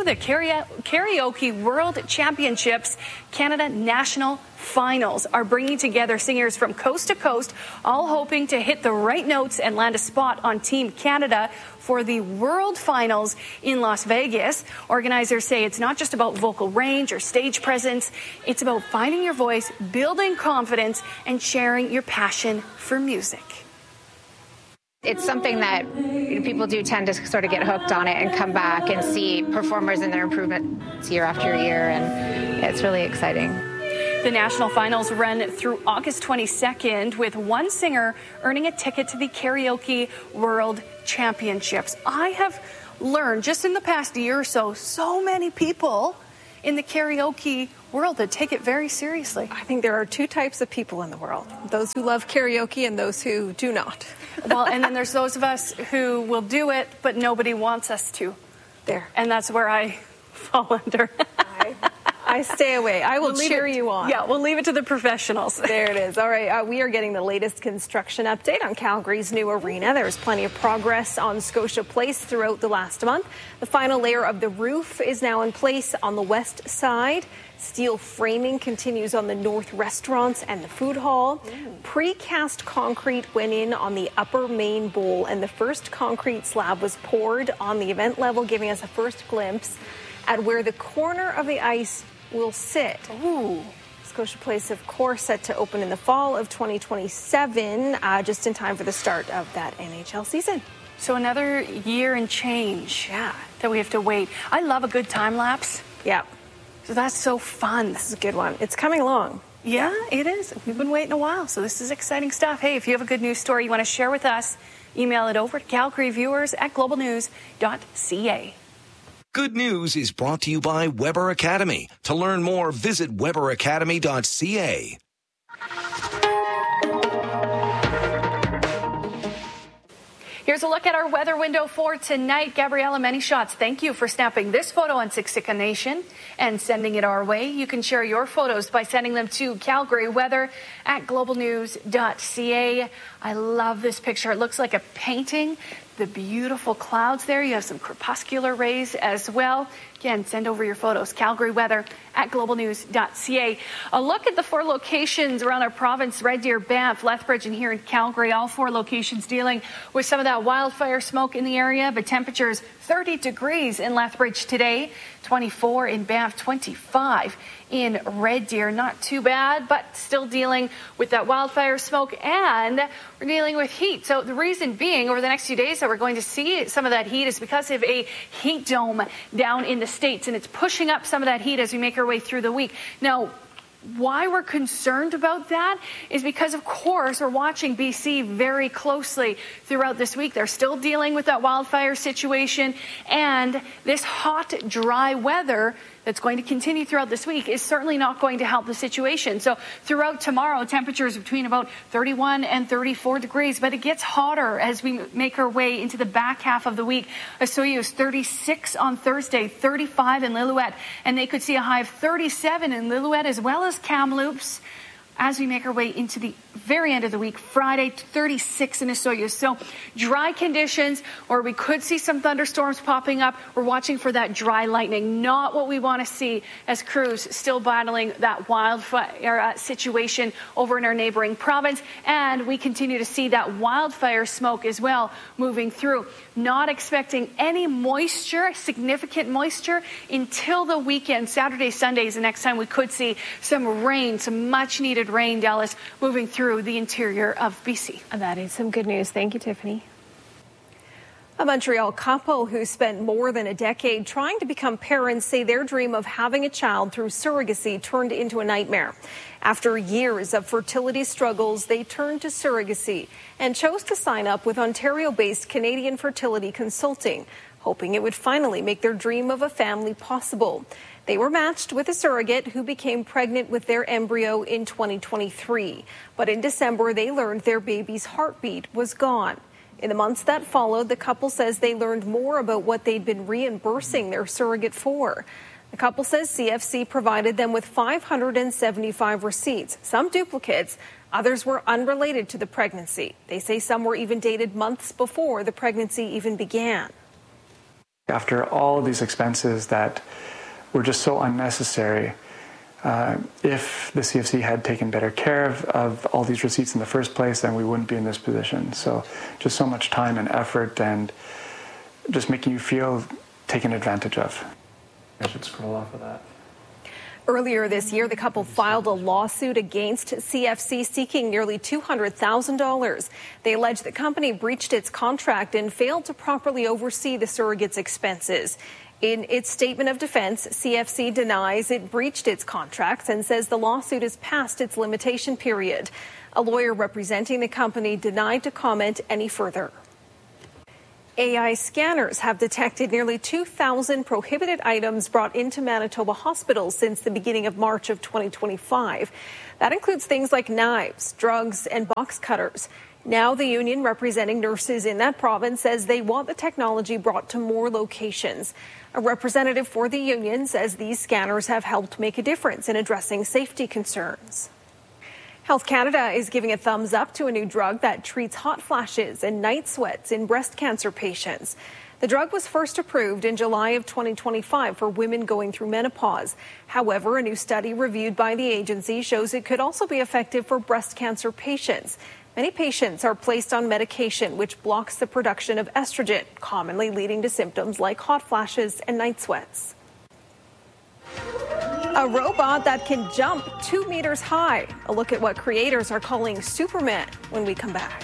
the Karaoke World Championships Canada National Finals are bringing together singers from coast to coast, all hoping to hit the right notes and land a spot on Team Canada for the World Finals in Las Vegas. Organizers say it's not just about vocal range or stage presence. It's about finding your voice, building confidence, and sharing your passion for music. It's something that people do tend to sort of get hooked on it and come back and see performers and their improvements year after year, and it's really exciting. The national finals run through August 22nd, with one singer earning a ticket to the Karaoke World Championships. I have learned just in the past year or so many people in the karaoke world that take it very seriously. I think there are two types of people in the world: those who love karaoke and those who do not. Well, and then there's those of us who will do it, but nobody wants us to. There. And that's where I fall under. I stay away. I will cheer you on. Yeah, we'll leave it to the professionals. There it is. All right, we are getting the latest construction update on Calgary's new arena. There's plenty of progress on Scotia Place throughout the last month. The final layer of the roof is now in place on the west side. Steel framing continues on the north restaurants and the food hall. Precast concrete went in on the upper main bowl, and the first concrete slab was poured on the event level, giving us a first glimpse at where the corner of the ice will sit. Ooh. Scotia Place, of course, set to open in the fall of 2027, just in time for the start of that NHL season. So another year and change that we have to wait. I love a good time lapse. Yeah. So that's so fun. This is a good one. It's coming along. Yeah, it is. We've been waiting a while, so this is exciting stuff. Hey, if you have a good news story you want to share with us, email it over to calgaryviewers@globalnews.ca. Good News is brought to you by Weber Academy. To learn more, visit weberacademy.ca. Here's a look at our weather window for tonight. Gabriella, many shots. Thank you for snapping this photo on Siksika Nation and sending it our way. You can share your photos by sending them to calgaryweather@globalnews.ca. I love this picture. It looks like a painting. The beautiful clouds there. You have some crepuscular rays as well. Again, send over your photos. calgaryweather@globalnews.ca. A look at the 4 locations around our province: Red Deer, Banff, Lethbridge, and here in Calgary. All 4 locations dealing with some of that wildfire smoke in the area, but temperatures 30 degrees in Lethbridge today, 24 in Banff, 25 in Red Deer. Not too bad, but still dealing with that wildfire smoke, and we're dealing with heat. So the reason being, over the next few days that we're going to see some of that heat is because of a heat dome down in the States, and it's pushing up some of that heat as we make our way through the week. Now, why we're concerned about that is because, of course, we're watching BC very closely throughout this week. They're still dealing with that wildfire situation, and this hot, dry weather that's going to continue throughout this week is certainly not going to help the situation. So throughout tomorrow, temperatures between about 31 and 34 degrees, but it gets hotter as we make our way into the back half of the week. Osoyoos 36 on Thursday, 35 in Lillooet, and they could see a high of 37 in Lillooet as well as Kamloops as we make our way into the very end of the week. Friday, 36 in Osoyoos. So dry conditions, or we could see some thunderstorms popping up. We're watching for that dry lightning. Not what we want to see as crews still battling that wildfire situation over in our neighboring province. And we continue to see that wildfire smoke as well moving through. Not expecting any moisture, significant moisture, until the weekend. Saturday, Sunday is the next time we could see some rain, some much needed rain, Dallas, moving through the interior of BC. That is some good news. Thank you, Tiffany. A Montreal couple who spent more than a decade trying to become parents say their dream of having a child through surrogacy turned into a nightmare. After years of fertility struggles, they turned to surrogacy and chose to sign up with Ontario-based Canadian Fertility Consulting, hoping it would finally make their dream of a family possible. They were matched with a surrogate who became pregnant with their embryo in 2023. But in December, they learned their baby's heartbeat was gone. In the months that followed, the couple says they learned more about what they'd been reimbursing their surrogate for. The couple says CFC provided them with 575 receipts, some duplicates. Others were unrelated to the pregnancy. They say some were even dated months before the pregnancy even began. After all of these expenses that were just so unnecessary, if the CFC had taken better care of all these receipts in the first place, then we wouldn't be in this position. So just so much time and effort and just making you feel taken advantage of. I should scroll off of that. Earlier this year, the couple filed a lawsuit against CFC seeking nearly $200,000. They allege the company breached its contract and failed to properly oversee the surrogate's expenses. In its statement of defense, CFC denies it breached its contracts and says the lawsuit is past its limitation period. A lawyer representing the company denied to comment any further. AI scanners have detected nearly 2,000 prohibited items brought into Manitoba hospitals since the beginning of March of 2025. That includes things like knives, drugs, and box cutters. Now the union representing nurses in that province says they want the technology brought to more locations. A representative for the union says these scanners have helped make a difference in addressing safety concerns. Health Canada is giving a thumbs up to a new drug that treats hot flashes and night sweats in breast cancer patients. The drug was first approved in July of 2025 for women going through menopause. However, a new study reviewed by the agency shows it could also be effective for breast cancer patients. Many patients are placed on medication which blocks the production of estrogen, commonly leading to symptoms like hot flashes and night sweats. A robot that can jump 2 meters high. A look at what creators are calling Superman when we come back.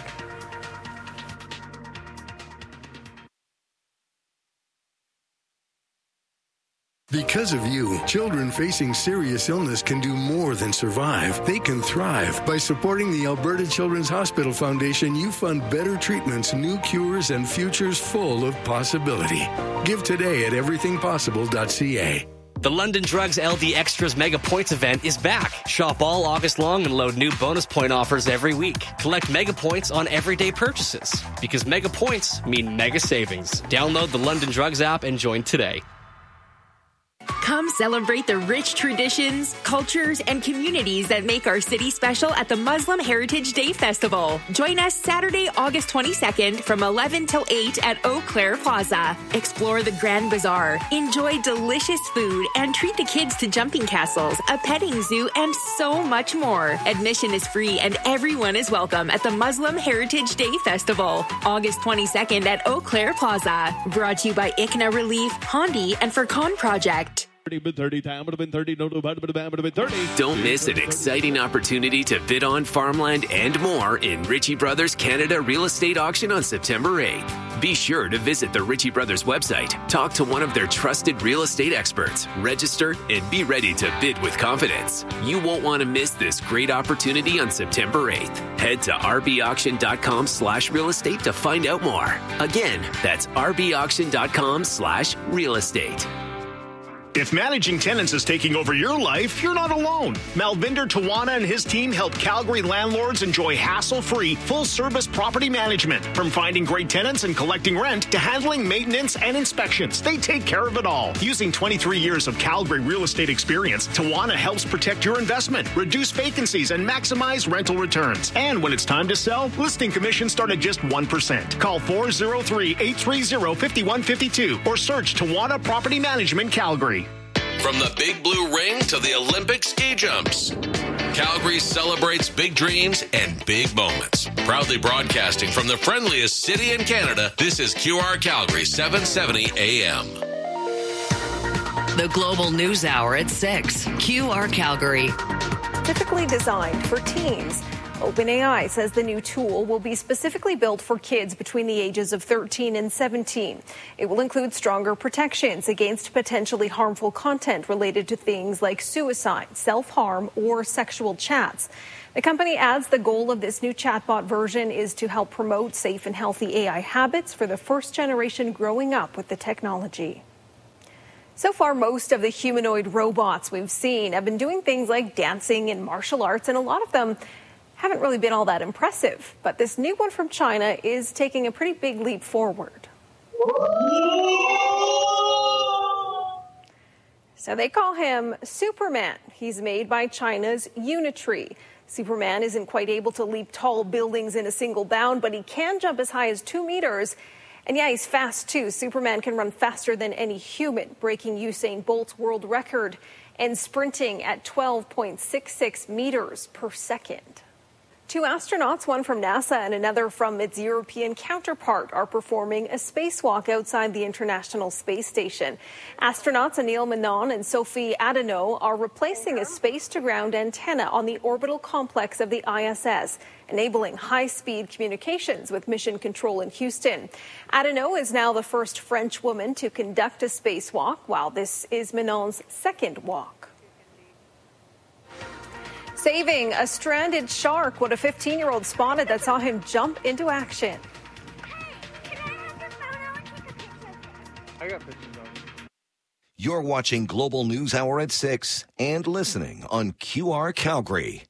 Because of you, children facing serious illness can do more than survive. They can thrive. By supporting the Alberta Children's Hospital Foundation, you fund better treatments, new cures, and futures full of possibility. Give today at everythingpossible.ca. The London Drugs LD Extras Mega Points event is back. Shop all August long and load new bonus point offers every week. Collect Mega Points on everyday purchases. Because Mega Points mean mega savings. Download the London Drugs app and join today. Come celebrate the rich traditions, cultures, and communities that make our city special at the Muslim Heritage Day Festival. Join us Saturday, August 22nd from 11 till 8 at Eau Claire Plaza. Explore the Grand Bazaar, enjoy delicious food, and treat the kids to jumping castles, a petting zoo, and so much more. Admission is free and everyone is welcome at the Muslim Heritage Day Festival, August 22nd at Eau Claire Plaza. Brought to you by ICNA Relief, Hondi, and Furcon Project. Don't miss an exciting opportunity to bid on farmland and more in Ritchie Brothers Canada Real Estate Auction on September 8th. Be sure to visit the Ritchie Brothers website, talk to one of their trusted real estate experts, register, and be ready to bid with confidence. You won't want to miss this great opportunity on September 8th. Head to rbauction.com/real estate to find out more. Again, that's rbauction.com/real estate. If managing tenants is taking over your life, you're not alone. Malvinder Tawana and his team help Calgary landlords enjoy hassle-free, full-service property management. From finding great tenants and collecting rent to handling maintenance and inspections, they take care of it all. Using 23 years of Calgary real estate experience, Tawana helps protect your investment, reduce vacancies, and maximize rental returns. And when it's time to sell, listing commissions start at just 1%. Call 403-830-5152 or search Tawana Property Management Calgary. From the Big Blue Ring to the Olympic ski jumps, Calgary celebrates big dreams and big moments. Proudly broadcasting from the friendliest city in Canada, this is QR Calgary 770 AM. The Global News Hour at 6. QR Calgary. Typically designed for teens. OpenAI says the new tool will be specifically built for kids between the ages of 13 and 17. It will include stronger protections against potentially harmful content related to things like suicide, self-harm, or sexual chats. The company adds the goal of this new chatbot version is to help promote safe and healthy AI habits for the first generation growing up with the technology. So far, most of the humanoid robots we've seen have been doing things like dancing and martial arts, and a lot of them haven't really been all that impressive. But this new one from China is taking a pretty big leap forward. So they call him Superman. He's made by China's Unitree. Superman isn't quite able to leap tall buildings in a single bound, but he can jump as high as 2 meters. And yeah, he's fast too. Superman can run faster than any human, breaking Usain Bolt's world record and sprinting at 12.66 meters per second. Two astronauts, one from NASA and another from its European counterpart, are performing a spacewalk outside the International Space Station. Astronauts Anil Menon and Sophie Adhanom are replacing a space-to-ground antenna on the orbital complex of the ISS, enabling high-speed communications with Mission Control in Houston. Adhanom is now the first French woman to conduct a spacewalk, while this is Menon's second walk. Saving a stranded shark, what a 15-year-old spotted that saw him jump into action. I got pictures of it. You're watching Global News Hour at 6 and listening on QR Calgary.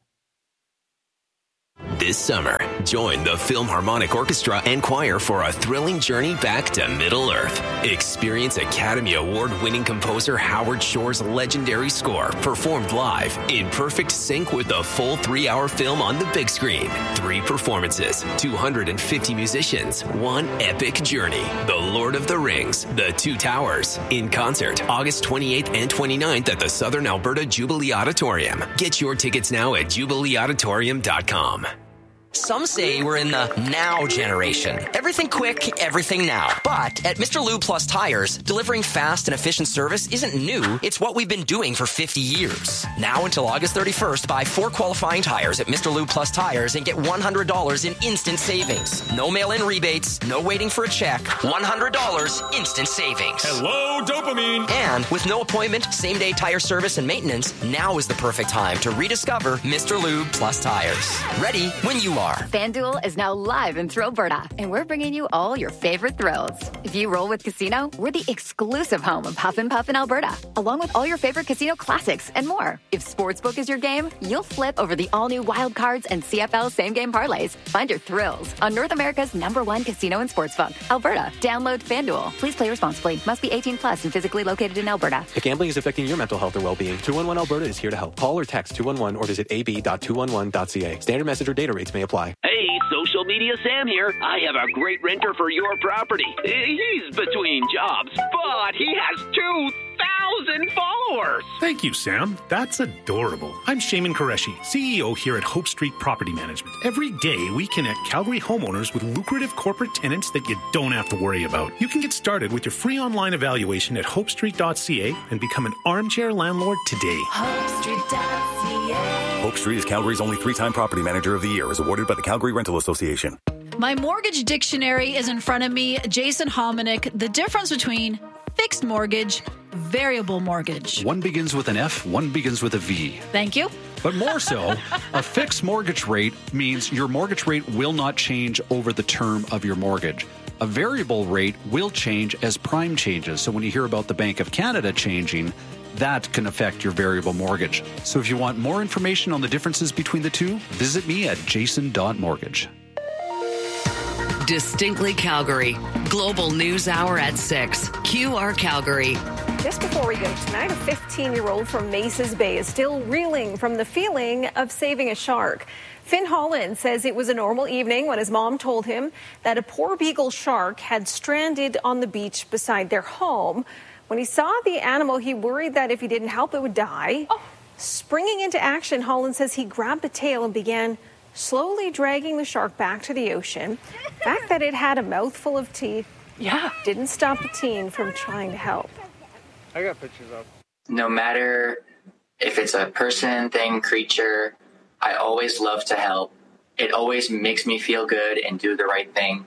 This summer, join the Philharmonic Orchestra and Choir for a thrilling journey back to Middle-earth. Experience Academy Award-winning composer Howard Shore's legendary score performed live in perfect sync with the full 3-hour film on the big screen. 3 performances, 250 musicians, one epic journey. The Lord of the Rings, The Two Towers, in concert August 28th and 29th at the Southern Alberta Jubilee Auditorium. Get your tickets now at jubileeauditorium.com. Some say we're in the now generation. Everything quick, everything now. But at Mr. Lube Plus Tires, delivering fast and efficient service isn't new. It's what we've been doing for 50 years. Now until August 31st, buy 4 qualifying tires at Mr. Lube Plus Tires and get $100 in instant savings. No mail-in rebates, no waiting for a check. $100 instant savings. Hello, dopamine! And with no appointment, same-day tire service and maintenance, now is the perfect time to rediscover Mr. Lube Plus Tires. Ready when you are. FanDuel is now live in Thrillberta, and we're bringing you all your favorite thrills. If you roll with Casino, we're the exclusive home of Huff and Puff in Alberta, along with all your favorite casino classics and more. If Sportsbook is your game, you'll flip over the all-new Wild Cards and CFL same-game parlays. Find your thrills on North America's #1 casino and sportsbook, Alberta. Download FanDuel. Please play responsibly. Must be 18 plus and physically located in Alberta. If gambling is affecting your mental health or well-being, 211 Alberta is here to help. Call or text 211 or visit ab.211.ca. Standard message or data rates may apply. Hey, Social Media Sam here. I have a great renter for your property. He's between jobs, but he has 2,000 followers. Thank you, Sam. That's adorable. I'm Shaman Qureshi, CEO here at Hope Street Property Management. Every day, we connect Calgary homeowners with lucrative corporate tenants that you don't have to worry about. You can get started with your free online evaluation at hopestreet.ca and become an armchair landlord today. HopeStreet.ca. Hope Street is Calgary's only 3-time Property Manager of the Year, as awarded by the Calgary Rental Association. My mortgage dictionary is in front of me. Jason Hominick, the difference between fixed mortgage, variable mortgage. One begins with an F, one begins with a V. Thank you. But more so, a fixed mortgage rate means your mortgage rate will not change over the term of your mortgage. A variable rate will change as prime changes. So when you hear about the Bank of Canada changing, that can affect your variable mortgage. So if you want more information on the differences between the two, visit me at jason.mortgage. Distinctly Calgary. Global News Hour at 6. QR Calgary. Just before we go tonight, a 15-year-old from Maces Bay is still reeling from the feeling of saving a shark. Finn Holland says it was a normal evening when his mom told him that a poor beagle shark had stranded on the beach beside their home. When he saw the animal, he worried that if he didn't help, it would die. Springing into action, Holland says he grabbed the tail and began slowly dragging the shark back to the ocean. The fact that it had a mouthful of teeth didn't stop the teen from trying to help. I got pictures up. No matter if it's a person, thing, creature, I always love to help. It always makes me feel good and do the right thing.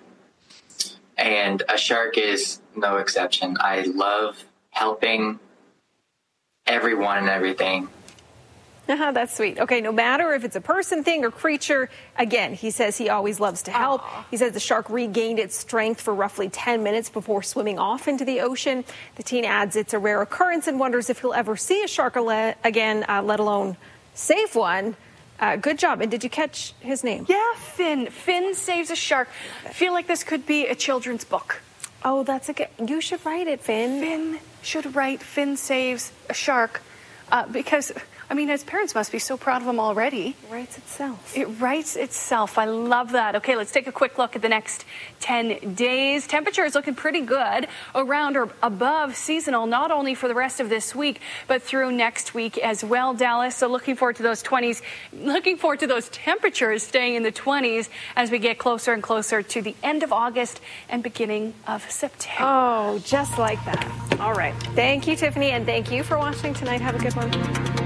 And a shark is no exception. I love helping everyone and everything. That's sweet. Okay, no matter if it's a person, thing, or creature, again, he says he always loves to help. He says the shark regained its strength for roughly 10 minutes before swimming off into the ocean. The teen adds it's a rare occurrence and wonders if he'll ever see a shark again, let alone save one. Good job. And did you catch his name? Yeah, Finn. Finn saves a shark. I feel like this could be a children's book. Oh, that's a good... You should write it, Finn. Finn should write Finn Saves a Shark because I mean, as parents must be so proud of him already. It writes itself. It writes itself. I love that. Okay, let's take a quick look at the next 10 days. Temperature is looking pretty good, around or above seasonal, not only for the rest of this week, but through next week as well, Dallas. So looking forward to those 20s, looking forward to those temperatures staying in the 20s as we get closer and closer to the end of August and beginning of September. Oh, just like that. All right. Thank you, Tiffany, and thank you for watching tonight. Have a good one.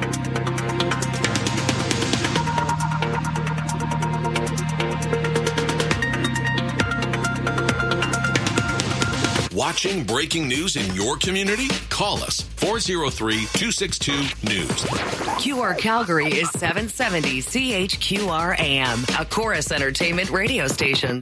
Watching breaking news in your community? Call us 403-262-NEWS. QR Calgary is 770 CHQR AM, a Chorus Entertainment radio station.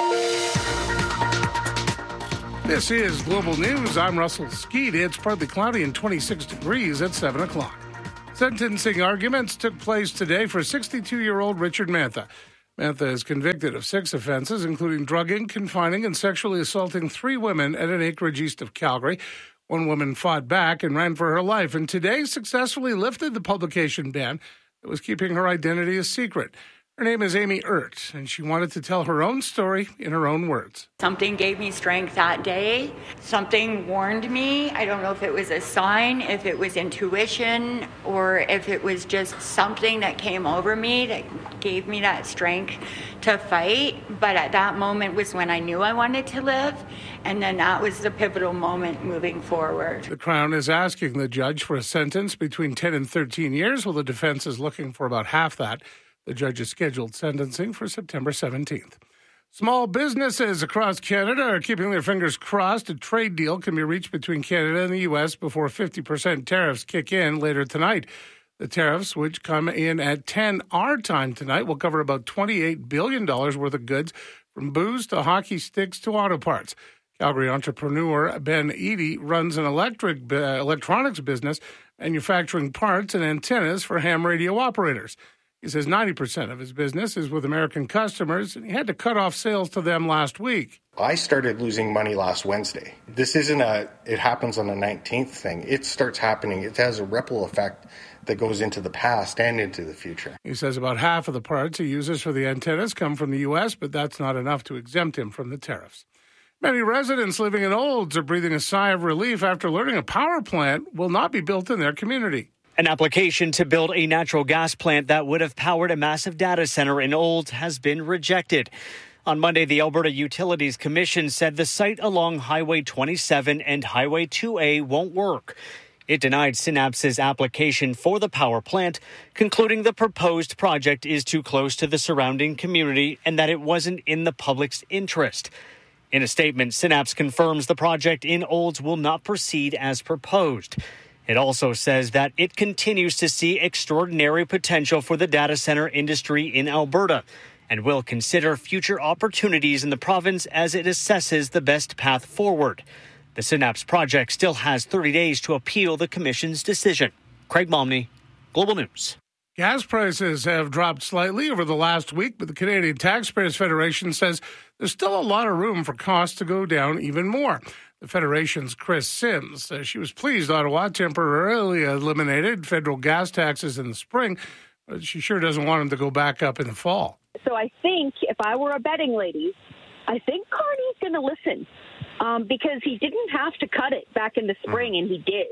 This is Global News. I'm Russell Skeet. It's partly cloudy and 26 degrees at 7 o'clock. Sentencing arguments took place today for 62-year-old Richard Mantha. Mantha is convicted of 6 offenses, including drugging, confining, and sexually assaulting 3 women at an acreage east of Calgary. One woman fought back and ran for her life, and today successfully lifted the publication ban that was keeping her identity a secret. Her name is Amy Ert, and she wanted to tell her own story in her own words. Something gave me strength that day. Something warned me. I don't know if it was a sign, if it was intuition, or if it was just something that came over me that gave me that strength to fight. But at that moment was when I knew I wanted to live, and then that was the pivotal moment moving forward. The Crown is asking the judge for a sentence between 10 and 13 years, while the defense is looking for about half that. The judge has scheduled sentencing for September 17th. Small businesses across Canada are keeping their fingers crossed a trade deal can be reached between Canada and the U.S. before 50% tariffs kick in later tonight. The tariffs, which come in at 10 our time tonight, will cover about $28 billion worth of goods, from booze to hockey sticks to auto parts. Calgary entrepreneur Ben Eady runs an electronics business manufacturing parts and antennas for ham radio operators. He says 90% of his business is with American customers, and he had to cut off sales to them last week. I started losing money last Wednesday. This isn't it happens on the 19th thing. It starts happening. It has a ripple effect that goes into the past and into the future. He says about half of the parts he uses for the antennas come from the U.S., but that's not enough to exempt him from the tariffs. Many residents living in Olds are breathing a sigh of relief after learning a power plant will not be built in their community. An application to build a natural gas plant that would have powered a massive data center in Olds has been rejected. On Monday, the Alberta Utilities Commission said the site along Highway 27 and Highway 2A won't work. It denied Synapse's application for the power plant, concluding the proposed project is too close to the surrounding community and that it wasn't in the public's interest. In a statement, Synapse confirms the project in Olds will not proceed as proposed. It also says that it continues to see extraordinary potential for the data center industry in Alberta and will consider future opportunities in the province as it assesses the best path forward. The Synapse project still has 30 days to appeal the Commission's decision. Craig Momney, Global News. Gas prices have dropped slightly over the last week, but the Canadian Taxpayers Federation says there's still a lot of room for costs to go down even more. The Federation's Chris Sims says she was pleased Ottawa temporarily eliminated federal gas taxes in the spring, but she sure doesn't want them to go back up in the fall. So I think if I were a betting lady, I think Carney's going to listen because he didn't have to cut it back in the spring, and he did.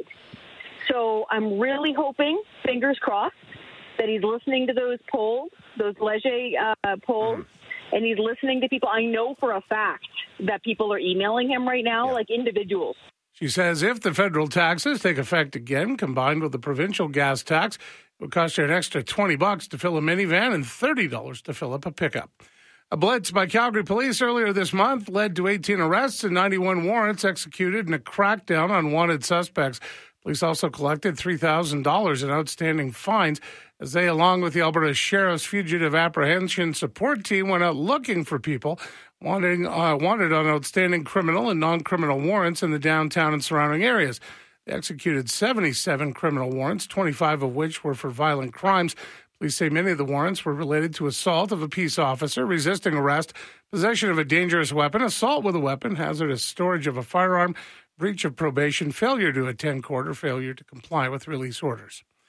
So I'm really hoping, fingers crossed, that he's listening to those polls, those Leger polls, and he's listening to people. I know for a fact that people are emailing him right now, like individuals. She says if the federal taxes take effect again, combined with the provincial gas tax, it will cost you an extra $20 to fill a minivan and $30 to fill up a pickup. A blitz by Calgary police earlier this month led to 18 arrests and 91 warrants executed in a crackdown on wanted suspects. Police also collected $3,000 in outstanding fines as they, along with the Alberta Sheriff's Fugitive Apprehension Support Team, went out looking for people wanted on outstanding criminal and non-criminal warrants in the downtown and surrounding areas. They executed 77 criminal warrants, 25 of which were for violent crimes. Police say many of the warrants were related to assault of a peace officer, resisting arrest, possession of a dangerous weapon, assault with a weapon, hazardous storage of a firearm, breach of probation, failure to attend court, or failure to comply with release orders.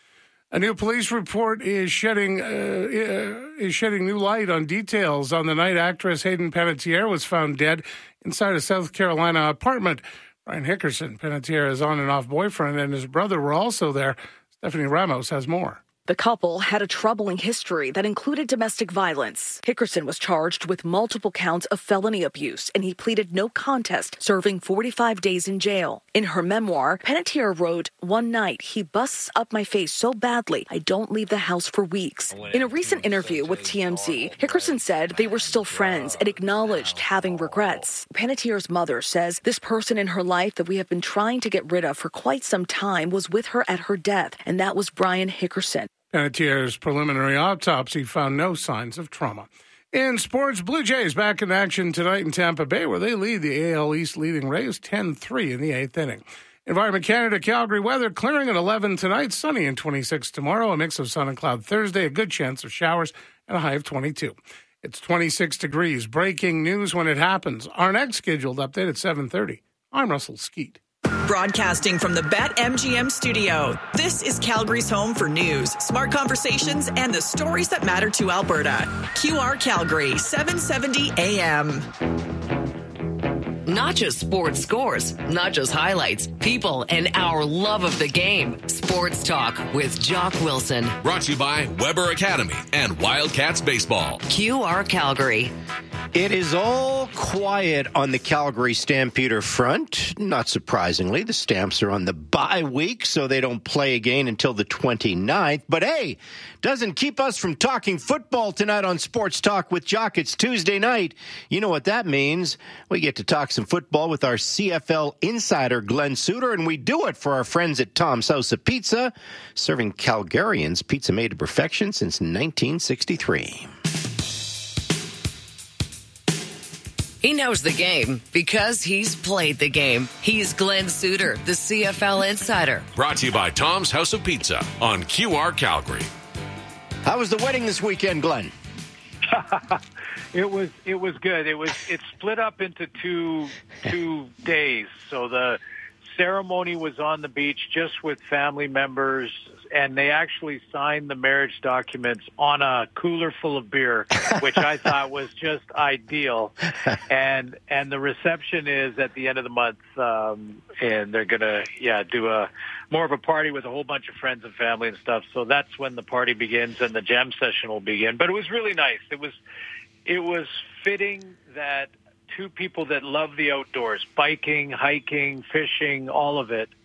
A new police report is shedding new light on details on the night actress Hayden Panettiere was found dead inside a South Carolina apartment. Brian Hickerson, Panettiere's on and off boyfriend, and his brother were also there. Stephanie Ramos has more. The couple had a troubling history that included domestic violence. Hickerson was charged with multiple counts of felony abuse, and he pleaded no contest, serving 45 days in jail. In her memoir, Panettiere wrote, "One night, he busts up my face so badly, I don't leave the house for weeks." In a recent interview with TMZ, Hickerson said they were still friends and acknowledged having regrets. Panettiere's mother says this person in her life that we have been trying to get rid of for quite some time was with her at her death, and that was Brian Hickerson. Panettiere's preliminary autopsy found no signs of trauma. In sports, Blue Jays back in action tonight in Tampa Bay, where they lead the AL East leading Rays 10-3 in the 8th inning. Environment Canada, Calgary weather clearing at 11 tonight, sunny and 26 tomorrow, a mix of sun and cloud Thursday, a good chance of showers, and a high of 22. It's 26 degrees. Breaking news when it happens. Our next scheduled update at 7:30. I'm Russell Skeet. Broadcasting from the BetMGM studio, this is Calgary's home for news, smart conversations, and the stories that matter to Alberta. QR Calgary, 770 AM. Not just sports scores, not just highlights, people, and our love of the game. Sports Talk with Jock Wilson. Brought to you by Weber Academy and Wildcats Baseball. QR Calgary. It is all quiet on the Calgary Stampeder front. Not surprisingly, the Stamps are on the bye week, so they don't play again until the 29th. But hey, doesn't keep us from talking football tonight on Sports Talk with Jock. It's Tuesday night. You know what that means. We get to talk some football with our CFL insider, Glenn Suter, and we do it for our friends at Tom's House of Pizza, serving Calgarians pizza made to perfection since 1963. He knows the game because he's played the game. He's Glenn Suter, the CFL insider. Brought to you by Tom's House of Pizza on QR Calgary. How was the wedding this weekend, Glenn? It was good. It split up into two days. So the ceremony was on the beach just with family members, and they actually signed the marriage documents on a cooler full of beer, which I thought was just ideal. And the reception is at the end of the month, and they're gonna do more of a party with a whole bunch of friends and family and stuff. So that's when the party begins and the jam session will begin. But it was really nice. It was fitting that two people that love the outdoors, biking, hiking, fishing, all of it,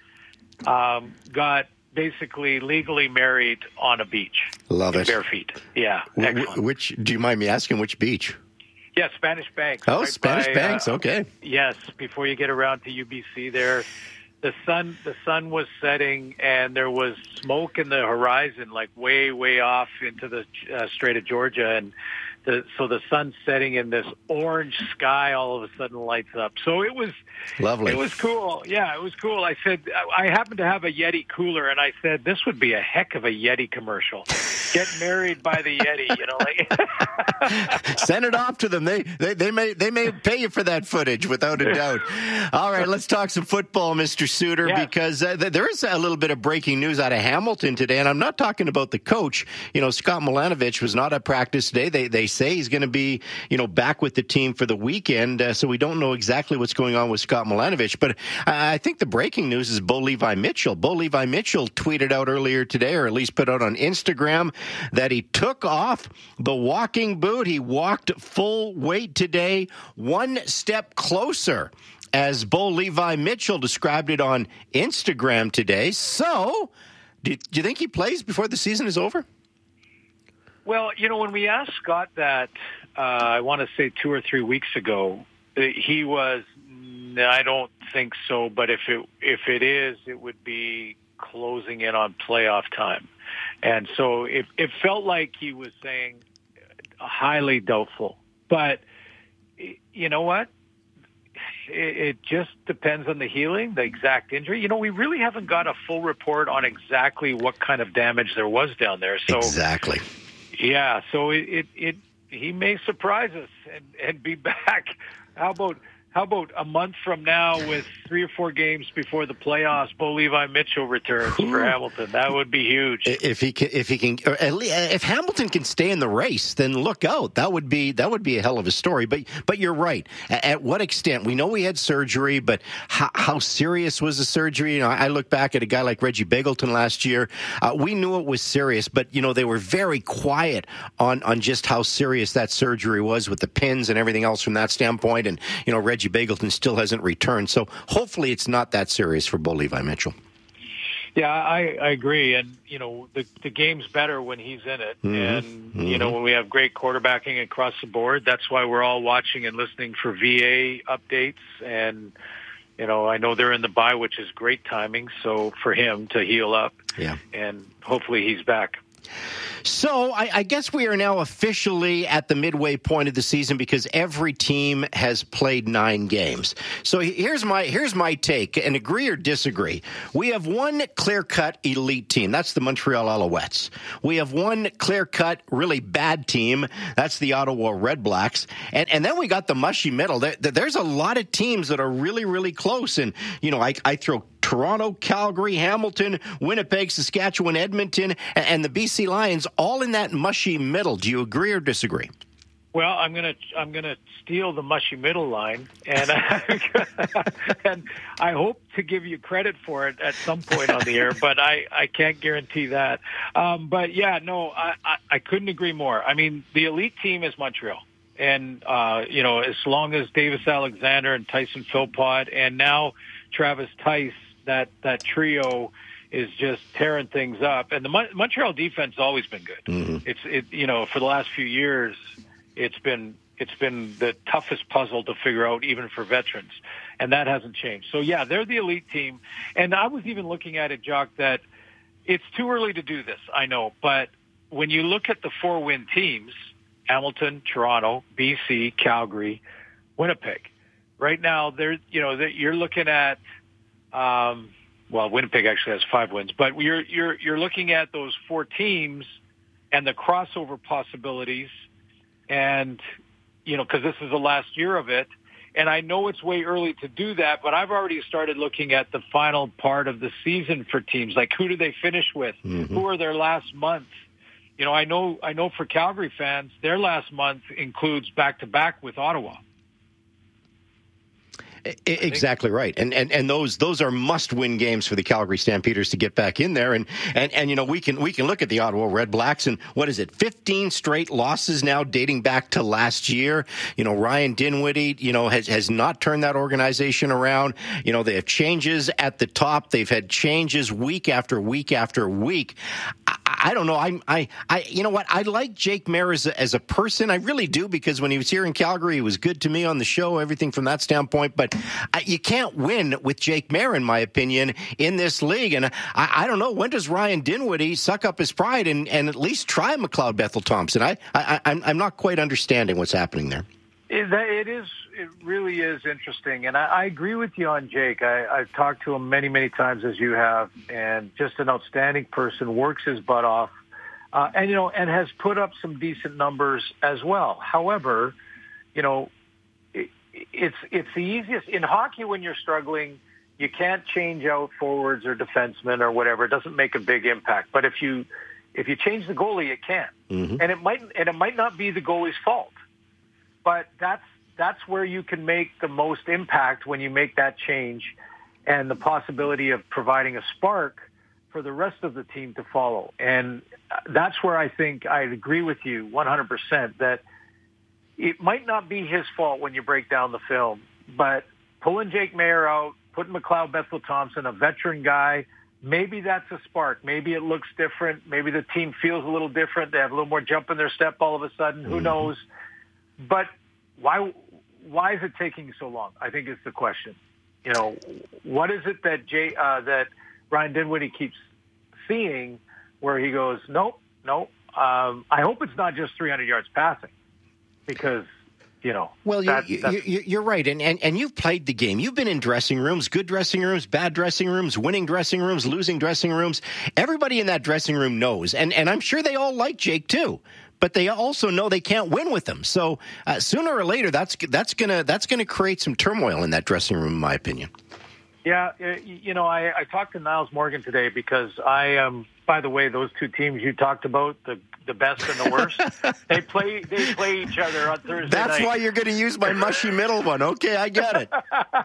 got basically legally married on a beach. Love it. Bare feet. Yeah. Which, do you mind me asking which beach? Yeah, Spanish Banks. Oh, right Spanish Banks. Okay. Yes, before you get around to UBC there. The sun was setting, and there was smoke in the horizon, like way, way off into the Strait of Georgia, and so the sun setting in this orange sky all of a sudden lights up. So it was lovely. It was cool. Yeah, it was cool. I said, I happened to have a Yeti cooler, and I said, this would be a heck of a Yeti commercial. Get married by the Yeti, you know, like. Send it off to them. They may pay you for that footage without a doubt. All right, let's talk some football, Mr. Suter, because there is a little bit of breaking news out of Hamilton today, and I'm not talking about the coach. You know, Scott Milanovich was not at practice today. They say he's going to be, back with the team for the weekend, so we don't know exactly what's going on with Scott Milanovich. But I think the breaking news is Bo Levi Mitchell. Bo Levi Mitchell tweeted out earlier today, or at least put out on Instagram, that he took off the walking boot. He walked full weight today, one step closer, as Bo Levi Mitchell described it on Instagram today. So, do you think he plays before the season is over? Well, when we asked Scott that, I want to say 2 or 3 weeks ago, he was, I don't think so, but if it is, it would be closing in on playoff time. And so it felt like he was saying highly doubtful. But you know what? It just depends on the healing, the exact injury. We really haven't got a full report on exactly what kind of damage there was down there. So exactly. Yeah, so he may surprise us and be back. How How about a month from now, with 3 or 4 games before the playoffs, Bo Levi Mitchell returns for Hamilton? That would be huge. If Hamilton can stay in the race, then look out. That would be a hell of a story. But you're right. At what extent? We know we had surgery, but how serious was the surgery? You know, I look back at a guy like Reggie Begelton last year. We knew it was serious, but they were very quiet on just how serious that surgery was with the pins and everything else from that standpoint. And Reggie Begelton still hasn't returned. So hopefully it's not that serious for Bo Levi Mitchell. Yeah, I agree. And, the game's better when he's in it. Mm-hmm. And, when we have great quarterbacking across the board, that's why we're all watching and listening for VA updates. And, I know they're in the bye, which is great timing. So for him to heal up, and hopefully he's back. So I guess we are now officially at the midway point of the season because every team has played 9 games. So here's my take, and agree or disagree. We have one clear-cut elite team. That's the Montreal Alouettes. We have one clear-cut really bad team. That's the Ottawa Redblacks. And then we got the mushy middle. There's a lot of teams that are really, really close. And, I throw Toronto, Calgary, Hamilton, Winnipeg, Saskatchewan, Edmonton, and the BC Lions all in that mushy middle. Do you agree or disagree? Well, I'm gonna steal the mushy middle line, and and I hope to give you credit for it at some point on the air, but I can't guarantee that. But yeah, no, I couldn't agree more. I mean, the elite team is Montreal. And, as long as Davis Alexander and Tyson Philpott and now Travis Tice, that trio is just tearing things up. And the Montreal defense has always been good. Mm-hmm. For the last few years, it's been the toughest puzzle to figure out, even for veterans. And that hasn't changed. So yeah, they're the elite team. And I was even looking at it, Jock, that it's too early to do this. I know. But when you look at the 4-win teams, Hamilton, Toronto, BC, Calgary, Winnipeg, right now you're looking at, Winnipeg actually has 5 wins, but you're looking at those 4 teams and the crossover possibilities, and because this is the last year of it, and I know it's way early to do that, but I've already started looking at the final part of the season for teams, like who do they finish with, who are their last month. I know for Calgary fans, their last month includes back-to-back with Ottawa. Exactly right, and those are must-win games for the Calgary Stampeders to get back in there, and we can look at the Ottawa Redblacks, and what is it, 15 straight losses now dating back to last year. Ryan Dinwiddie has not turned that organization around. They have changes at the top. They've had changes week after week after week. I don't know. I you know what? I like Jake Maier as a person. I really do, because when he was here in Calgary, he was good to me on the show, everything from that standpoint. But you can't win with Jake Maier, in my opinion, in this league. And I don't know, when does Ryan Dinwiddie suck up his pride and at least try McLeod Bethel Thompson? I'm not quite understanding what's happening there. It really is interesting, and I agree with you on Jake. I've talked to him many, many times, as you have, and just an outstanding person, works his butt off, and has put up some decent numbers as well. However, it's the easiest in hockey when you're struggling. You can't change out forwards or defensemen or whatever. It doesn't make a big impact. But if you change the goalie, it can, and it might not be the goalie's fault. But that's where you can make the most impact when you make that change, and the possibility of providing a spark for the rest of the team to follow. And that's where I think I agree with you 100% that it might not be his fault when you break down the film, but pulling Jake Maier out, putting McLeod Bethel Thompson, a veteran guy, maybe that's a spark. Maybe it looks different. Maybe the team feels a little different. They have a little more jump in their step all of a sudden. Who knows? But why is it taking so long? I think is the question. What is it that that Ryan Dinwiddie keeps seeing where he goes, nope. I hope it's not just 300 yards passing, because Well, you're right, and you've played the game. You've been in dressing rooms, good dressing rooms, bad dressing rooms, winning dressing rooms, losing dressing rooms. Everybody in that dressing room knows, and I'm sure they all like Jake too. but they also know they can't win with them. So sooner or later, that's gonna create some turmoil in that dressing room, in my opinion. Yeah, I talked to Niles Morgan today because I am. By the way, those two teams you talked about, the best and the worst, they play each other on Thursday That's night. why you're going to use my mushy middle one. Okay, I get it.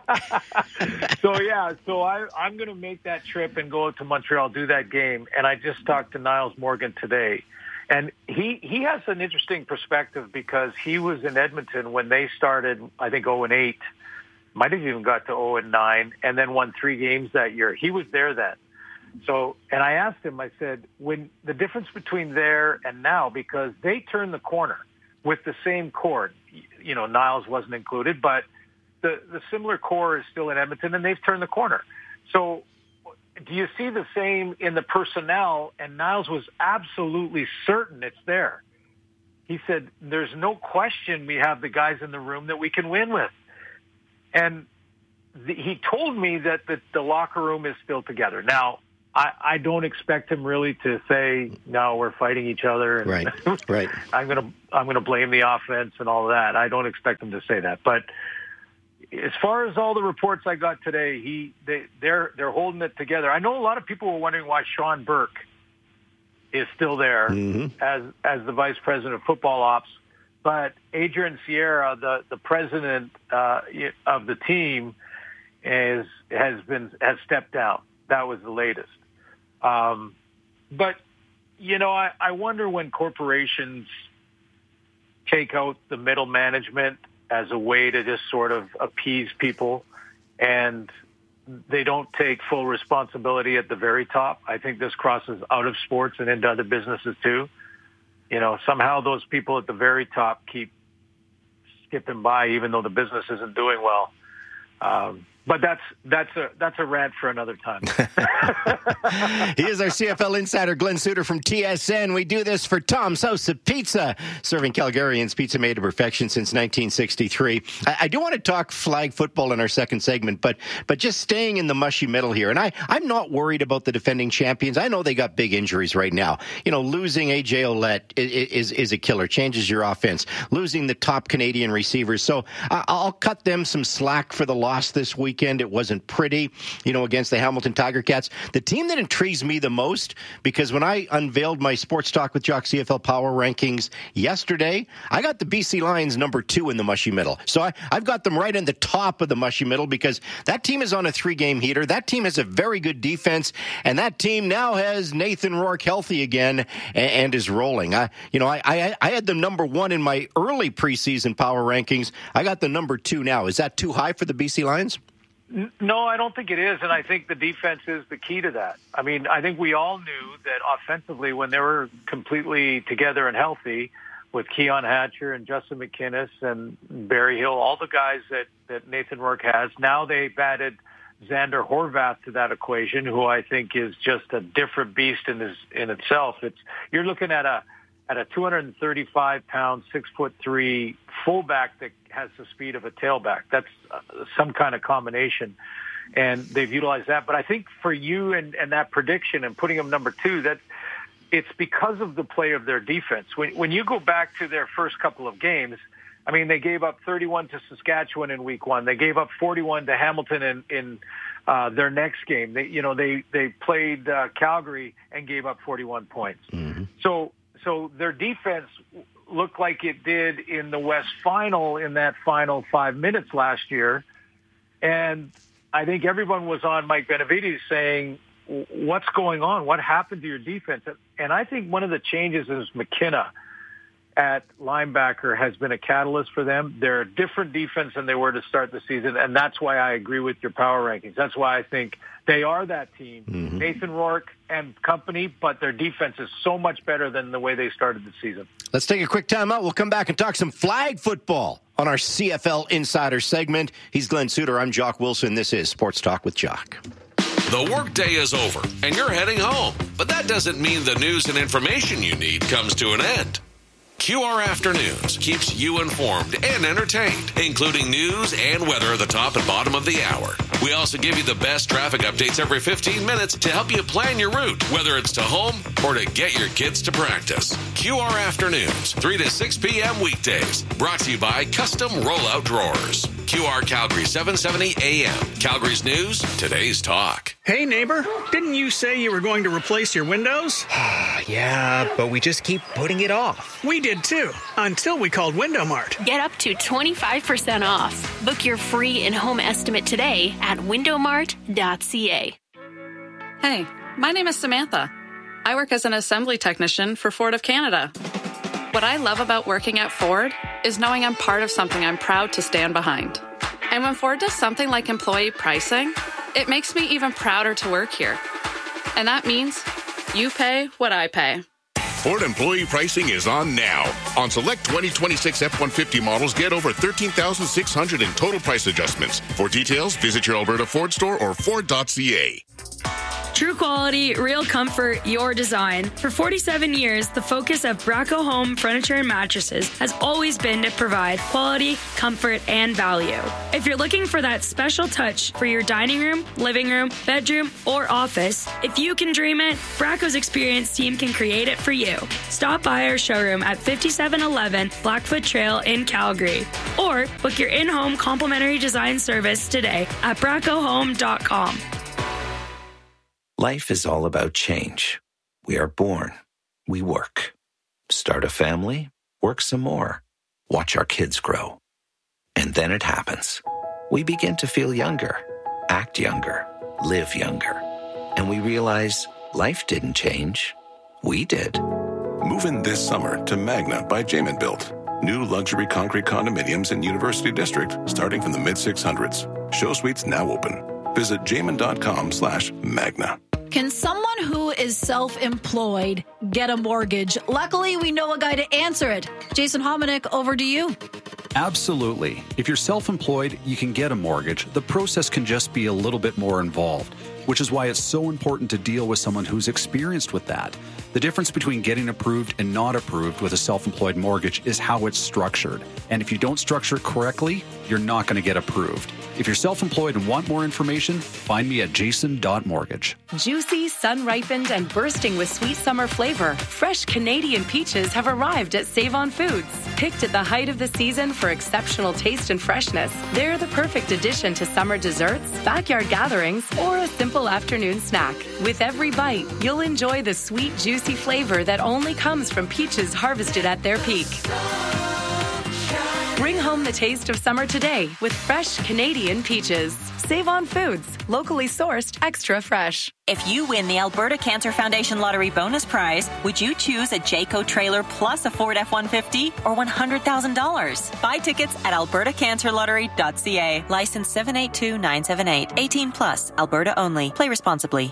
So I'm going to make that trip and go out to Montreal, do that game. And I just talked to Niles Morgan today. And he has an interesting perspective because he was in Edmonton when they started, I think, 0-8. Might have even got to 0-9 and then won 3 games that year. He was there then. So, and I asked him, I said, when the difference between there and now, because they turned the corner with the same core, Niles wasn't included, but the similar core is still in Edmonton and they've turned the corner. So do you see the same in the personnel? And Niles was absolutely certain it's there. He said, there's no question we have the guys in the room that we can win with. And he told me that the locker room is still together. Now, I don't expect him really to say, no, we're fighting each other. And right. I'm gonna blame the offense and all of that. I don't expect him to say that. But as far as all the reports I got today, they're holding it together. I know a lot of people were wondering why Sean Burke is still there as the vice president of football ops. But Adrian Sierra, the president of the team, has stepped down. That was the latest. But I wonder when corporations take out the middle management as a way to just sort of appease people, and they don't take full responsibility at the very top. I think this crosses out of sports and into other businesses too. Somehow those people at the very top keep skipping by, even though the business isn't doing well. But that's a rant for another time. He is our CFL insider, Glenn Suter from TSN. We do this for Tom's House of Pizza, serving Calgarians pizza made to perfection since 1963. I do want to talk flag football in our second segment, but just staying in the mushy middle here. And I'm not worried about the defending champions. I know they got big injuries right now. Losing A.J. Ouellette is a killer, changes your offense. Losing the top Canadian receivers. So I'll cut them some slack for the loss this weekend. It wasn't pretty, against the Hamilton Tiger Cats. The team that intrigues me the most, because when I unveiled my Sports Talk with Jock CFL Power Rankings yesterday, I got the BC Lions number 2 in the mushy middle. So I've got them right in the top of the mushy middle because that team is on a 3-game heater. That team has a very good defense, and that team now has Nathan Rourke healthy again and is rolling. I had them number 1 in my early preseason Power Rankings. I got the number 2 now. Is that too high for the BC Lions? No, I don't think it is, and I think the defense is the key to that. I mean, I think we all knew that offensively, when they were completely together and healthy, with Keon Hatcher and Justin McInnis and Barry Hill, all the guys that Nathan Rourke has, now they've added Xander Horvath to that equation, who I think is just a different beast in itself. You're looking at a 235-pound, 6'3" fullback that has the speed of a tailback. That's some kind of combination, and they've utilized that. But I think for you and that prediction and putting them number 2, that it's because of the play of their defense. When you go back to their first couple of games, I mean, they gave up 31 to Saskatchewan in week 1. They gave up 41 to Hamilton in their next game. They played Calgary and gave up 41 points. Mm-hmm. So their defense looked like it did in the West Final in that final 5 minutes last year. And I think everyone was on Mike Benavides saying, what's going on? What happened to your defense? And I think one of the changes is McKenna at linebacker has been a catalyst for them. They're a different defense than they were to start the season, and that's why I agree with your power rankings. That's why I think they are that team, Nathan Rourke and company, but their defense is so much better than the way they started the season. Let's take a quick time out. We'll come back and talk some flag football on our CFL Insider segment. He's Glenn Suter. I'm Jock Wilson. This is Sports Talk with Jock. The workday is over, and you're heading home. But that doesn't mean the news and information you need comes to an end. QR Afternoons keeps you informed and entertained, including news and weather at the top and bottom of the hour. We also give you the best traffic updates every 15 minutes to help you plan your route, whether it's to home or to get your kids to practice. QR Afternoons, 3 to 6 p.m. weekdays. Brought to you by Custom Rollout Drawers. QR Calgary 770 AM. Calgary's news, today's talk. Hey, neighbor, didn't you say you were going to replace your windows? Yeah, but we just keep putting it off. We did too, until we called Window Mart. Get up to 25% off. Book your free in-home estimate today at windowmart.ca. Hey, my name is Samantha. I work as an assembly technician for Ford of Canada. What I love about working at Ford is knowing I'm part of something I'm proud to stand behind. And when Ford does something like employee pricing, it makes me even prouder to work here. And that means you pay what I pay. Ford employee pricing is on now. On select 2026 F-150 models, get over $13,600 in total price adjustments. For details, visit your Alberta Ford store or Ford.ca. True quality, real comfort, your design. For 47 years, the focus of Bracco Home Furniture and Mattresses has always been to provide quality, comfort, and value. If you're looking for that special touch for your dining room, living room, bedroom, or office, if you can dream it, Bracco's experienced team can create it for you. Stop by our showroom at 5711 Blackfoot Trail in Calgary. Or book your in-home complimentary design service today at braccohome.com. Life is all about change. We are born. We work. Start a family. Work some more. Watch our kids grow. And then it happens. We begin to feel younger, act younger, live younger. And we realize life didn't change. We did. Move in this summer to Magna by Jamin Built. New luxury concrete condominiums in University District starting from the mid-600s. Show suites now open. Visit jamin.com/Magna. Can someone who is self-employed get a mortgage? Luckily, we know a guy to answer it. Jason Hominick, over to you. Absolutely. If you're self-employed, you can get a mortgage. The process can just be a little bit more involved, which is why it's so important to deal with someone who's experienced with that. The difference between getting approved and not approved with a self-employed mortgage is how it's structured. And if you don't structure it correctly, you're not going to get approved. If you're self-employed and want more information, find me at jason.mortgage. Juicy, sun-ripened, and bursting with sweet summer flavor, fresh Canadian peaches have arrived at Save-On Foods. Picked at the height of the season for exceptional taste and freshness, they're the perfect addition to summer desserts, backyard gatherings, or a simple afternoon snack. With every bite, you'll enjoy the sweet, juicy flavor that only comes from peaches harvested at their peak. Bring home the taste of summer today with fresh Canadian peaches. Save on Foods, locally sourced, extra fresh. If you win the Alberta Cancer Foundation Lottery bonus prize, would you choose a Jayco trailer plus a Ford F-150 or $100,000? Buy tickets at albertacancerlottery.ca. License 782978. 18 plus. Alberta only. Play responsibly.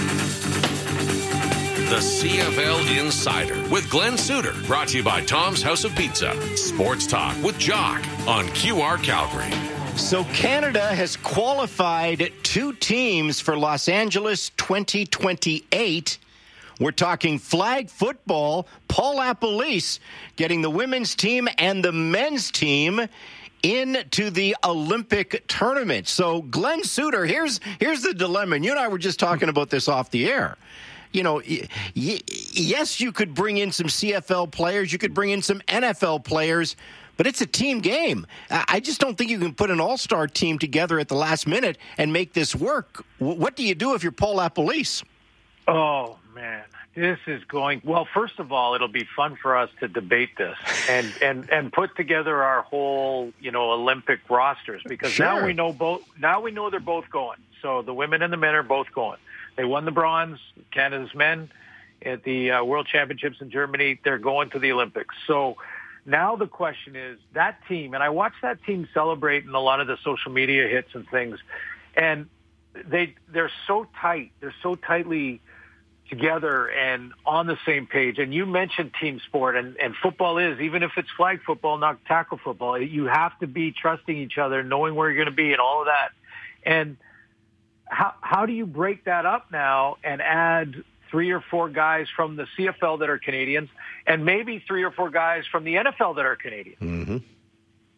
The CFL Insider with Glenn Suter, brought to you by Tom's House of Pizza. Sports Talk with Jock on QR Calgary. So Canada has qualified 2 teams for Los Angeles 2028. We're talking flag football. Paul LaPolice getting the women's team and the men's team into the Olympic tournament. So Glenn Suter, here's the dilemma. And you and I were just talking about this off the air. You know, yes, you could bring in some CFL players. You could bring in some NFL players. But it's a team game. I just don't think you can put an all-star team together at the last minute and make this work. What do you do if you're Paul LaPolice? Oh, man. This is going... Well, first of all, it'll be fun for us to debate this and put together our whole, Olympic rosters. Because Sure. now we know they're both going. So the women and the men are both going. They won the bronze, Canada's men, at the World Championships in Germany. They're going to the Olympics. So now the question is, that team, and I watched that team celebrate in a lot of the social media hits and things, and they're so tight. They're so tightly together and on the same page. And you mentioned team sport, and football is, even if it's flag football, not tackle football, you have to be trusting each other, knowing where you're going to be and all of that. And how do you break that up now and add 3 or 4 guys from the CFL that are Canadians and maybe 3 or 4 guys from the NFL that are Canadian? Mm-hmm.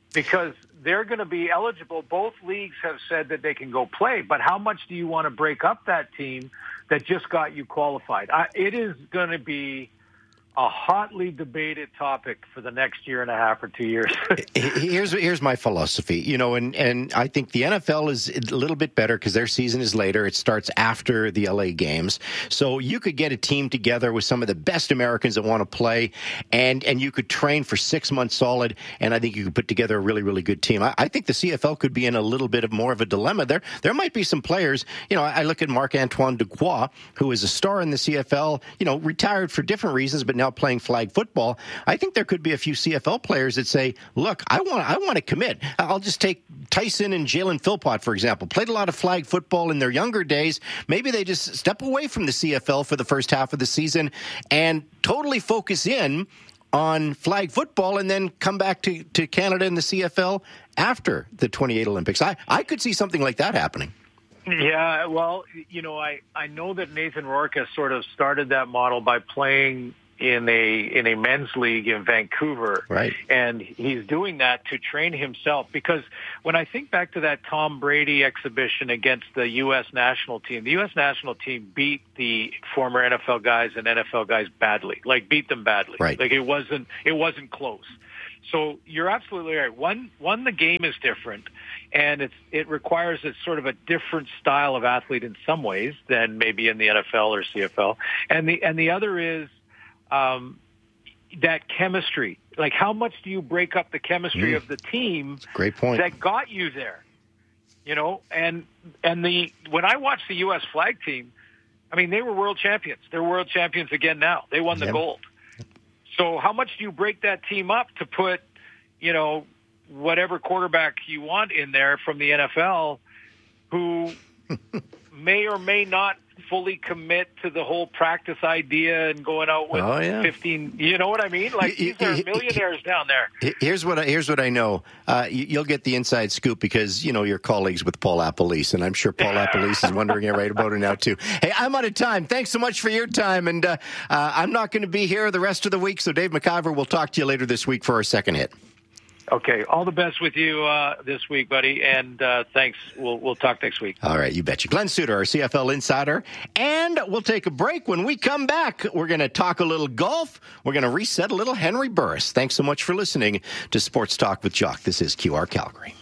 because they're going to be eligible. Both leagues have said that they can go play, but how much do you want to break up that team that just got you qualified? It is going to be a hotly debated topic for the next year and a half or 2 years. Here's my philosophy, and I think the NFL is a little bit better because their season is later. It starts after the LA games. So you could get a team together with some of the best Americans that want to play, and you could train for 6 months solid, and I think you could put together a really, really good team. I think the CFL could be in a little bit of more of a dilemma. There might be some players, I look at Marc-Antoine Dubois, who is a star in the CFL, retired for different reasons, but now playing flag football. I think there could be a few CFL players that say, look, I want to commit. I'll just take Tyson and Jalen Philpott, for example. Played a lot of flag football in their younger days. Maybe they just step away from the CFL for the first half of the season and totally focus in on flag football and then come back to Canada and the CFL after the 28 Olympics. I could see something like that happening. Yeah, well, I know that Nathan Rourke has sort of started that model by playing in a men's league in Vancouver. Right. And he's doing that to train himself, because when I think back to that Tom Brady exhibition against the U.S. national team, the U.S. national team beat the former NFL guys and NFL guys badly, beat them badly. Right. It wasn't close. So you're absolutely right. One, the game is different, and it requires a sort of a different style of athlete in some ways than maybe in the NFL or CFL. And the other is that chemistry. How much do you break up the chemistry of the team? Great point. That got you there? And when I watched the U.S. flag team, they were world champions. They're world champions again now. They won the gold. So how much do you break that team up to put, whatever quarterback you want in there from the NFL, who may or may not fully commit to the whole practice idea and going out with 15, you know what I mean? These are millionaires down there. Here's what I know. You'll get the inside scoop because, you're colleagues with Paul Appolise, and I'm sure Paul Appolise is wondering right about it now, too. Hey, I'm out of time. Thanks so much for your time, and I'm not going to be here the rest of the week, so Dave McIver will talk to you later this week for our second hit. Okay, all the best with you this week, buddy, and thanks. We'll talk next week. All right, you betcha. Glenn Suter, our CFL insider, and we'll take a break. When we come back, we're going to talk a little golf. We're going to reset a little Henry Burris. Thanks so much for listening to Sports Talk with Jock. This is QR Calgary.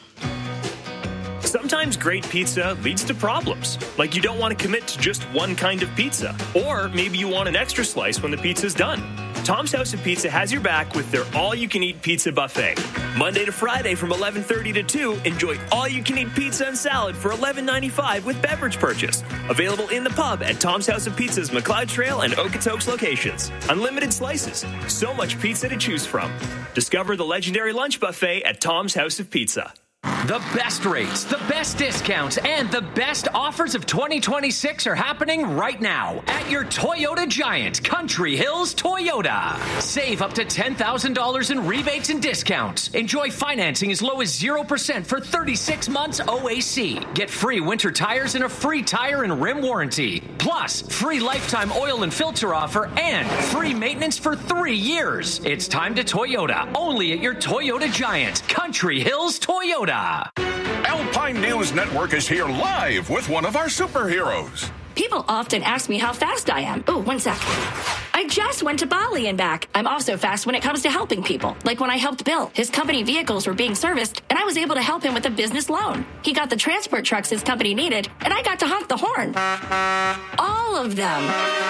Sometimes great pizza leads to problems, like you don't want to commit to just one kind of pizza, or maybe you want an extra slice when the pizza's done. Tom's House of Pizza has your back with their all-you-can-eat pizza buffet. Monday to Friday from 11:30 to 2, enjoy all-you-can-eat pizza and salad for $11.95 with beverage purchase. Available in the pub at Tom's House of Pizza's McLeod Trail and Okotoks locations. Unlimited slices, so much pizza to choose from. Discover the legendary lunch buffet at Tom's House of Pizza. The best rates, the best discounts, and the best offers of 2026 are happening right now at your Toyota Giant, Country Hills Toyota. Save up to $10,000 in rebates and discounts. Enjoy financing as low as 0% for 36 months OAC. Get free winter tires and a free tire and rim warranty. Plus, free lifetime oil and filter offer and free maintenance for 3 years. It's time to Toyota, only at your Toyota Giant, Country Hills Toyota. Alpine News Network is here live with one of our superheroes. People often ask me how fast I am. Oh, 1 sec. I just went to Bali and back. I'm also fast when it comes to helping people. Like when I helped Bill. His company vehicles were being serviced, and I was able to help him with a business loan. He got the transport trucks his company needed, and I got to honk the horn. All of them.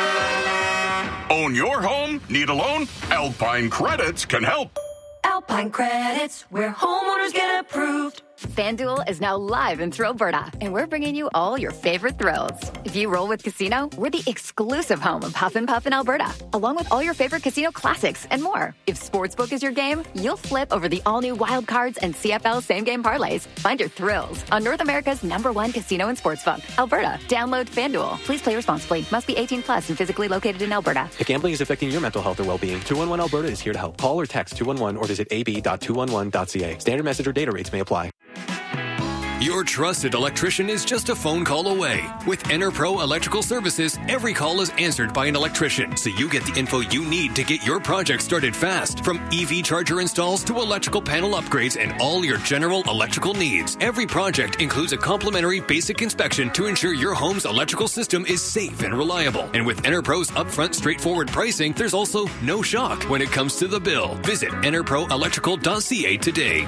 Own your home? Need a loan? Alpine Credits can help. Alpine Credits, where homeowners get approved. FanDuel is now live in Thrillberta, and we're bringing you all your favorite thrills. If you roll with Casino, we're the exclusive home of Huff and Puff in Alberta, along with all your favorite casino classics and more. If Sportsbook is your game, you'll flip over the all-new Wild Cards and CFL same-game parlays. Find your thrills on North America's #1 casino and sportsbook, Alberta. Download FanDuel. Please play responsibly. Must be 18 plus and physically located in Alberta. If gambling is affecting your mental health or well-being, 211 Alberta is here to help. Call or text 211 or visit ab.211.ca. Standard message or data rates may apply. Your trusted electrician is just a phone call away. With EnerPro Electrical Services, every call is answered by an electrician, so you get the info you need to get your project started fast. From EV charger installs to electrical panel upgrades and all your general electrical needs. Every project includes a complimentary basic inspection to ensure your home's electrical system is safe and reliable. And with EnerPro's upfront straightforward pricing, there's also no shock when it comes to the bill. Visit EnerProElectrical.ca today.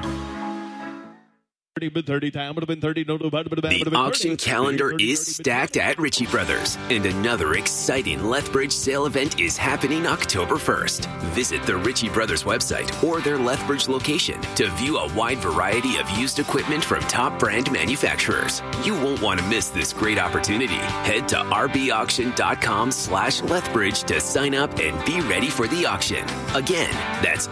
The auction calendar is stacked at Ritchie Brothers, and another exciting Lethbridge sale event is happening October 1st. Visit the Ritchie Brothers website or their Lethbridge location to view a wide variety of used equipment from top brand manufacturers. You won't want to miss this great opportunity. Head to rbauction.com/Lethbridge to sign up and be ready for the auction. Again, that's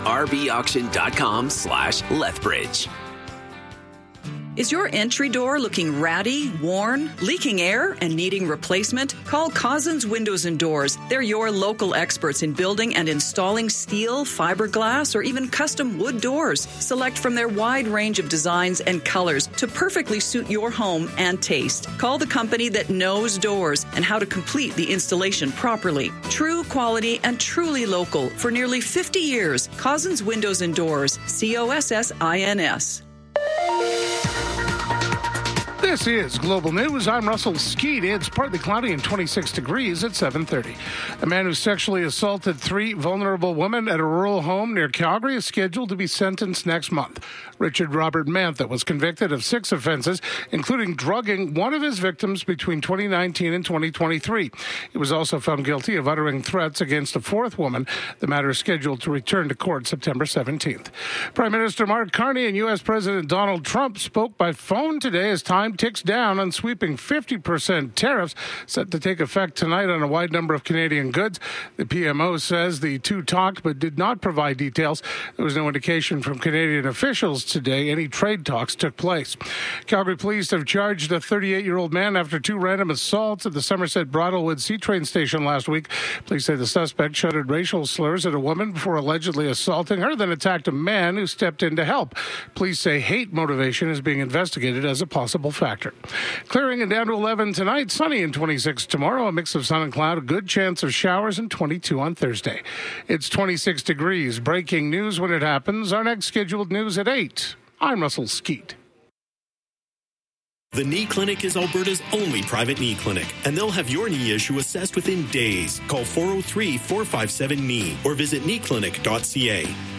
rbauction.com/Lethbridge. Is your entry door looking ratty, worn, leaking air, and needing replacement? Call Cousins Windows and Doors. They're your local experts in building and installing steel, fiberglass, or even custom wood doors. Select from their wide range of designs and colors to perfectly suit your home and taste. Call the company that knows doors and how to complete the installation properly. True quality and truly local for nearly 50 years. Cousins Windows and Doors. COSSINS. This is Global News. I'm Russell Skeet. It's partly cloudy and 26 degrees at 7:30. A man who sexually assaulted 3 vulnerable women at a rural home near Calgary is scheduled to be sentenced next month. Richard Robert Mantha was convicted of 6 offenses, including drugging one of his victims between 2019 and 2023. He was also found guilty of uttering threats against a 4th woman. The matter is scheduled to return to court September 17th. Prime Minister Mark Carney and U.S. President Donald Trump spoke by phone today as time ticks down on sweeping 50% tariffs set to take effect tonight on a wide number of Canadian goods. The PMO says the two talked but did not provide details. There was no indication from Canadian officials today any trade talks took place. Calgary police have charged a 38-year-old man after 2 random assaults at the Somerset Bridlewood C train station last week. Police say the suspect shouted racial slurs at a woman before allegedly assaulting her, then attacked a man who stepped in to help. Police say hate motivation is being investigated as a possible factor. Clearing and down to 11 tonight, sunny and 26 tomorrow, a mix of sun and cloud, a good chance of showers, and 22 on Thursday. It's 26 degrees. Breaking news when it happens. Our next scheduled news at 8. I'm Russell Skeet. The Knee Clinic is Alberta's only private knee clinic, and they'll have your knee issue assessed within days. Call 403-457-KNEE or visit kneeclinic.ca.